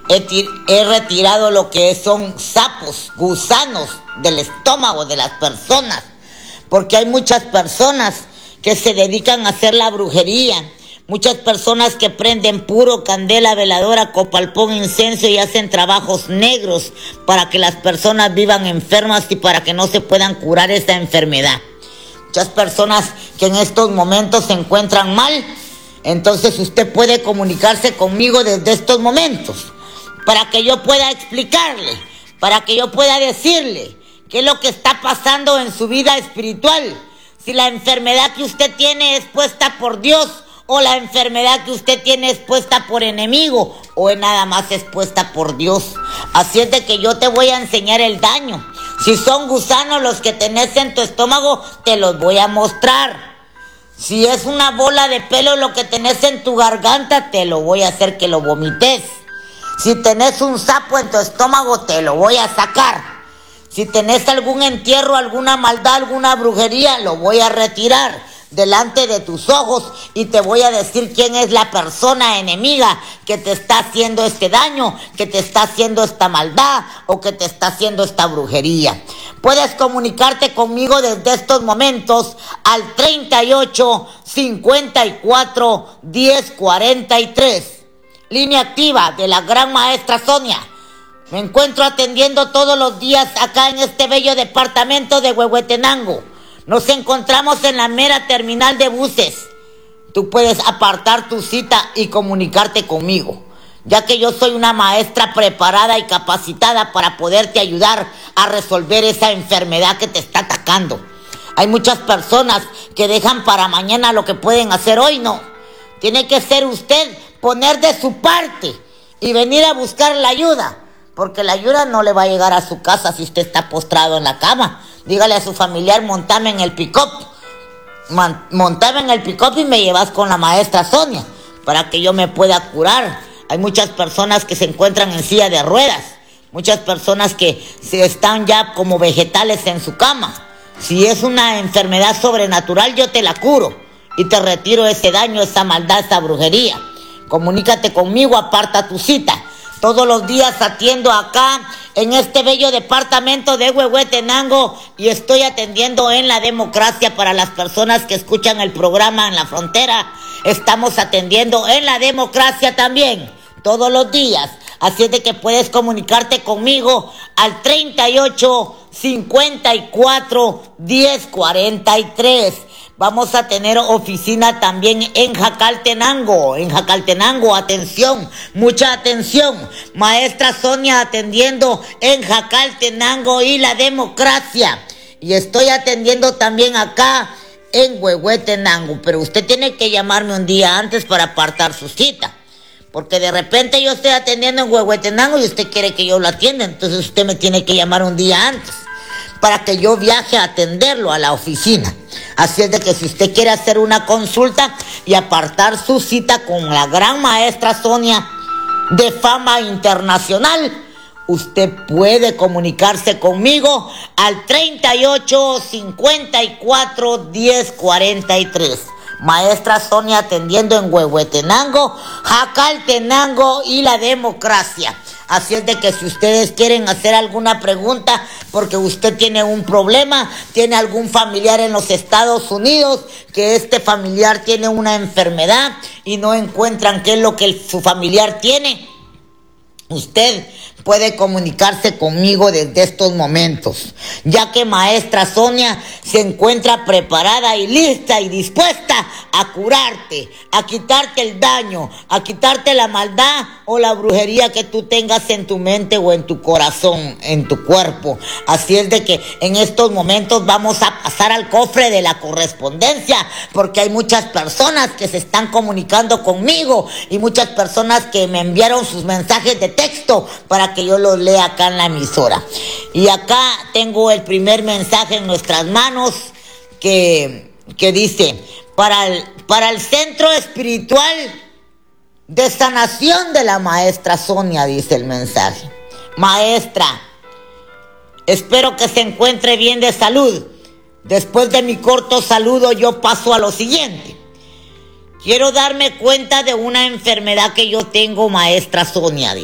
He retirado lo que son sapos, gusanos del estómago de las personas, porque hay muchas personas que se dedican a hacer la brujería, muchas personas que prenden puro, candela, veladora, copalpón, incienso y hacen trabajos negros para que las personas vivan enfermas y para que no se puedan curar esta enfermedad. Muchas personas que en estos momentos se encuentran mal, entonces usted puede comunicarse conmigo desde estos momentos, para que yo pueda explicarle, para que yo pueda decirle qué es lo que está pasando en su vida espiritual. Si la enfermedad que usted tiene es puesta por Dios, o la enfermedad que usted tiene es puesta por enemigo, o nada más es puesta por Dios. Así es de que yo te voy a enseñar el daño. Si son gusanos los que tenés en tu estómago, te los voy a mostrar. Si es una bola de pelo lo que tenés en tu garganta, te lo voy a hacer que lo vomites. Si tenés un sapo en tu estómago, te lo voy a sacar. Si tenés algún entierro, alguna maldad, alguna brujería, lo voy a retirar delante de tus ojos y te voy a decir quién es la persona enemiga que te está haciendo este daño, que te está haciendo esta maldad o que te está haciendo esta brujería. Puedes comunicarte conmigo desde estos momentos al 38 54 10 43. Línea activa de la gran maestra Sonia. Me encuentro atendiendo todos los días acá en este bello departamento de Huehuetenango. Nos encontramos en la mera terminal de buses. Tú puedes apartar tu cita y comunicarte conmigo, ya que yo soy una maestra preparada y capacitada para poderte ayudar a resolver esa enfermedad que te está atacando. Hay muchas personas que dejan para mañana lo que pueden hacer hoy, no. Tiene que ser usted poner de su parte y venir a buscar la ayuda, porque la ayuda no le va a llegar a su casa si usted está postrado en la cama. Dígale a su familiar, montame en el pick-up, montame en el pick-up y me llevas con la maestra Sonia para que yo me pueda curar. Hay muchas personas que se encuentran en silla de ruedas, muchas personas que se están ya como vegetales en su cama. Si es una enfermedad sobrenatural, yo te la curo y te retiro ese daño, esa maldad, esa brujería. Comunícate conmigo, aparta tu cita. Todos los días atiendo acá en este bello departamento de Huehuetenango y estoy atendiendo en la democracia para las personas que escuchan el programa en la frontera. Estamos atendiendo en la democracia también, todos los días. Así es de que puedes comunicarte conmigo al 38 54 10 43. Vamos a tener oficina también en Jacaltenango. En Jacaltenango, atención, mucha atención. Maestra Sonia atendiendo en Jacaltenango y la democracia. Y estoy atendiendo también acá en Huehuetenango. Pero usted tiene que llamarme un día antes para apartar su cita. Porque de repente yo estoy atendiendo en Huehuetenango y usted quiere que yo lo atienda. Entonces usted me tiene que llamar un día antes para que yo viaje a atenderlo a la oficina. Así es de que si usted quiere hacer una consulta y apartar su cita con la gran maestra Sonia de fama internacional, usted puede comunicarse conmigo al 38 54 10 43. Maestra Sonia atendiendo en Huehuetenango, Jacaltenango y la democracia. Así es de que si ustedes quieren hacer alguna pregunta porque usted tiene un problema, tiene algún familiar en los Estados Unidos, que este familiar tiene una enfermedad y no encuentran qué es lo que su familiar tiene, usted puede comunicarse conmigo desde estos momentos, ya que maestra Sonia se encuentra preparada y lista y dispuesta a curarte, a quitarte el daño, a quitarte la maldad o la brujería que tú tengas en tu mente o en tu corazón, en tu cuerpo. Así es de que en estos momentos vamos a pasar al cofre de la correspondencia, porque hay muchas personas que se están comunicando conmigo y muchas personas que me enviaron sus mensajes de texto para que yo los lea acá en la emisora. Y acá tengo el primer mensaje en nuestras manos que dice: para el centro espiritual de sanación de la maestra Sonia, dice el mensaje. Maestra, espero que se encuentre bien de salud. Después de mi corto saludo yo paso a lo siguiente. Quiero darme cuenta de una enfermedad que yo tengo, maestra Sonia.